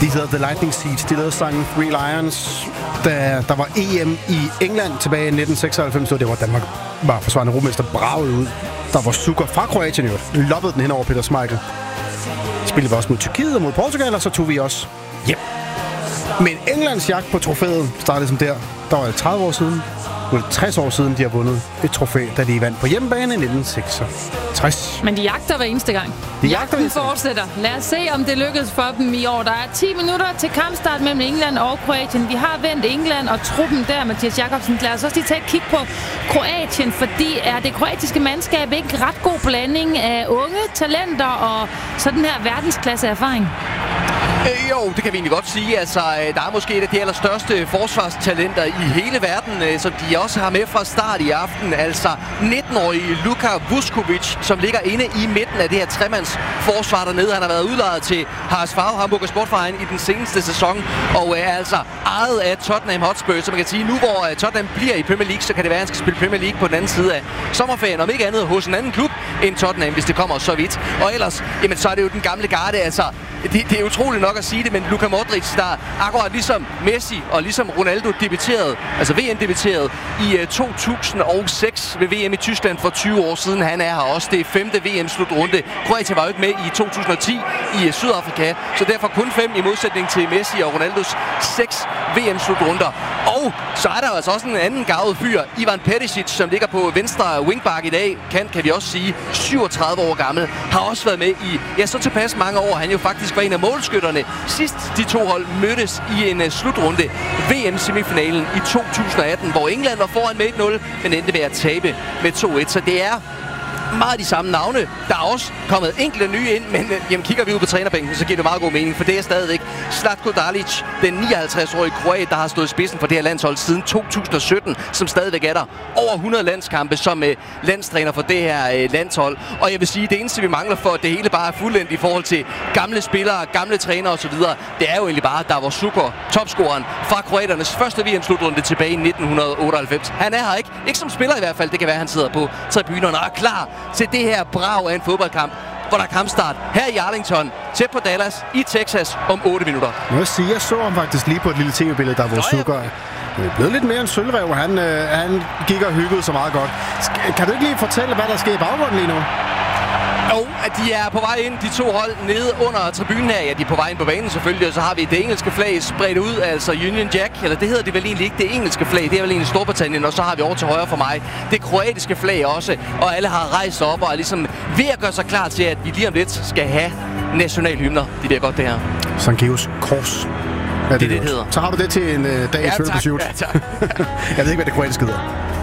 De hedder The Lightning Seeds. De lavede sangen Three Lions, da der var EM i England tilbage i 1996, så det var Danmark var forsvarende europamester braget ud. Der var Zucker fra Kroatien jo. Loppede den hen over Peter Schmeichel. Spillede vi også mod Tyrkiet og mod Portugal, og så tog vi også hjem. Men Englands jagt på trofæet startede som der. Der var 30 år siden. Nu er det 60 år siden, de har vundet et trofæ, da de vandt på hjemmebane i 1966. Men de jagter hver eneste gang. Jagten fortsætter. Lad os se, om det lykkes for dem i år. Der er 10 minutter til kampstart mellem England og Kroatien. Vi har vendt England og truppen der, Mathias Jakobsen. Lad os også lige tage et kig på Kroatien, fordi er det kroatiske mandskab ikke ret god blanding af unge talenter og sådan her verdensklasse erfaring? Jo, det kan vi egentlig godt sige. Altså, der er måske et af de allerstørste forsvarstalenter i hele verden, som de også har med fra start i aften. Altså 19-årige Luka Vuskovic, som ligger inde i midten af det her tremands forsvar dernede. Han har været udlejet til HSV, Hamburger Sportverein, i den seneste sæson, og er altså ejet af Tottenham Hotspur. Så man kan sige, nu hvor Tottenham bliver i Premier League, så kan det være, at han skal spille Premier League på den anden side af sommerferien, om ikke andet hos en anden klub end Tottenham, hvis det kommer så vidt. Og ellers, jamen, så er det jo den gamle garde, altså. Det er utroligt nok at sige det, men Luka Modric, der akkurat ligesom Messi og ligesom Ronaldo debuterede, altså VM-debuterede i 2006 ved VM i Tyskland for 20 år siden. Han er her også. Det er 5. VM-slutrunde. Kroatien var jo ikke med i 2010 i Sydafrika, så derfor kun 5 i modsætning til Messi og Ronaldos 6 VM-slutrunder. Og så er der jo altså også en anden garvet fyr, Ivan Perisic, som ligger på venstre wingback i dag. Kan vi også sige, 37 år gammel, har også været med i, ja, så tilpas mange år. Han jo faktisk var en af målskytterne sidst de to hold mødtes i en slutrunde, VM-semifinalen i 2018, hvor England var foran med 1-0, men endte med at tabe med 2-1. Så det er meget de samme navne. Der er også kommet enkelte nye ind, men jamen, kigger vi ud på trænerbænken, så giver det meget god mening, for det er stadigvæk Zlatko Dalic, den 59-årige kroat, der har stået i spidsen for det her landshold siden 2017, som stadigvæk er der. Over 100 landskampe som landstræner for det her landshold. Og jeg vil sige, det eneste vi mangler for, at det hele bare er fuldendt i forhold til gamle spillere, gamle trænere osv., det er jo egentlig bare Davor Suker, topscoreren fra kroaternes første VM-slutrunde tilbage i 1998. Han er her ikke som spiller i hvert fald. Det kan være, han sidder på tribunerne og er klar til det her brag af en fodboldkamp, hvor der er kampstart her i Arlington, tæt på Dallas, i Texas, om 8 minutter. Jeg så ham faktisk lige på et lille tv-billede, der var Zucker. Det er blevet lidt mere en sølvrev. Han gik og hyggede så meget godt. Kan du ikke lige fortælle, hvad der sker i baggrunden lige nu? Jo, at de er på vej ind, de to hold nede under tribunen her. Ja, de er på vej ind på banen selvfølgelig, og så har vi det engelske flag spredt ud, altså Union Jack, eller det hedder det vel egentlig ikke, det engelske flag, det er vel egentlig Storbritannien, og så har vi over til højre for mig det kroatiske flag også, og alle har rejst op og er ligesom ved at gøre sig klar til, at vi lige om lidt skal have nationalhymner. Det bliver godt det her. Sankt Georgs Kors. Ja, det hedder. Så har du det til en dag i Triple Pursuit. Ja, tak. Jeg ved ikke, hvad det kroatiske hedder.